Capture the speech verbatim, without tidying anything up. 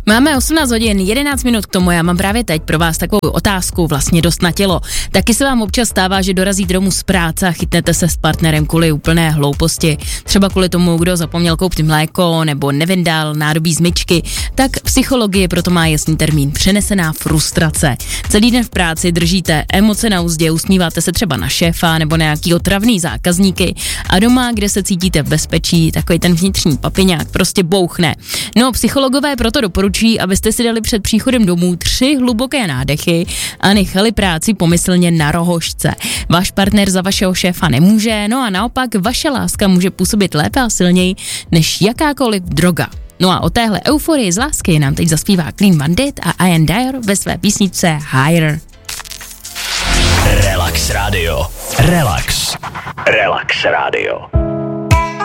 Máme osmnáct hodin, jedenáct minut k tomu, já mám právě teď pro vás takovou otázku vlastně dost na tělo. Taky se vám občas stává, že dorazíte domů z práce a chytnete se s partnerem kvůli úplné hlouposti. Třeba kvůli tomu, kdo zapomněl koupit mléko nebo nevyndal nádobí z myčky. Tak psychologie proto má jasný termín, přenesená frustrace. Celý den v práci držíte emoce na uzdě, usmíváte se třeba na šéfa nebo na nějaký otravný zákazníky a doma, kde se cítíte v bezpečí, takový ten vnitřní papiňák prostě bouchne. No, psychologové proto doporučují, abyste si dali před příchodem domů tři hluboké nádechy a nechali práci pomyslně na rohožce. Váš partner za vašeho šéfa nemůže, no a naopak vaše láska může působit lépe a silněji než jakákoliv droga. No a o téhle euforii z lásky nám teď zaspívá Clean Bandit a Ian Dyer ve své písničce Higher. Relax Radio. Relax. Relax Radio.